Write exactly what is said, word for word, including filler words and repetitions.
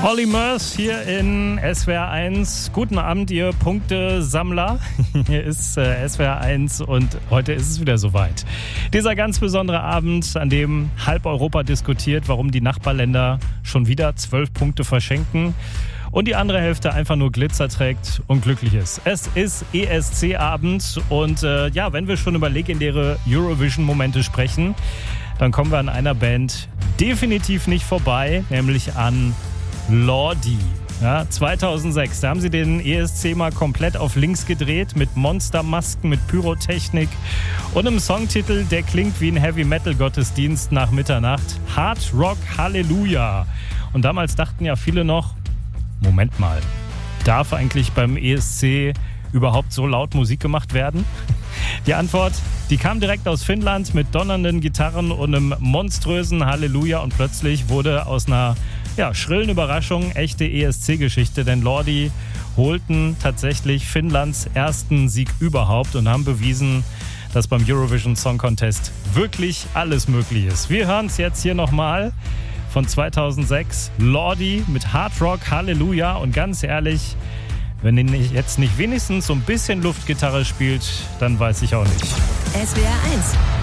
Olly Murs hier in S W R eins. Guten Abend, ihr Punktesammler. Hier ist äh, S W R eins und heute ist es wieder soweit. Dieser ganz besondere Abend, an dem halb Europa diskutiert, warum die Nachbarländer schon wieder zwölf Punkte verschenken und die andere Hälfte einfach nur Glitzer trägt und glücklich ist. Es ist E S C-Abend und äh, ja, wenn wir schon über legendäre Eurovision-Momente sprechen, dann kommen wir an einer Band definitiv nicht vorbei, nämlich an Lordi. Ja, zweitausendsechs, da haben sie den E S C mal komplett auf links gedreht mit Monstermasken, mit Pyrotechnik und einem Songtitel, der klingt wie ein Heavy-Metal-Gottesdienst nach Mitternacht. Hard Rock Halleluja. Und damals dachten ja viele noch, Moment mal, darf eigentlich beim E S C überhaupt so laut Musik gemacht werden? Die Antwort, die kam direkt aus Finnland mit donnernden Gitarren und einem monströsen Halleluja und plötzlich wurde aus einer ja, schrillen Überraschung echte E S C-Geschichte, denn Lordi holten tatsächlich Finnlands ersten Sieg überhaupt und haben bewiesen, dass beim Eurovision Song Contest wirklich alles möglich ist. Wir hören es jetzt hier nochmal von zweitausendsechs, Lordi mit Hard Rock Halleluja und ganz ehrlich, wenn ihr jetzt nicht wenigstens so ein bisschen Luftgitarre spielt, dann weiß ich auch nicht. S W R eins